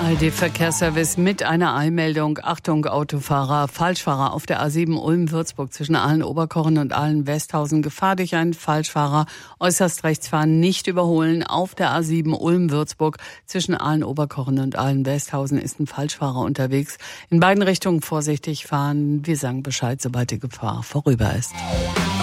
ARD-Verkehrsservice mit einer Eilmeldung. Achtung, Autofahrer, Falschfahrer auf der A7 Ulm-Würzburg zwischen Aalen-Oberkochen und Aalen-Westhausen. Gefahr durch einen Falschfahrer. Äußerst rechts fahren, nicht überholen. Auf der A7 Ulm-Würzburg zwischen Aalen-Oberkochen und Aalen-Westhausen ist ein Falschfahrer unterwegs. In beiden Richtungen vorsichtig fahren. Wir sagen Bescheid, sobald die Gefahr vorüber ist.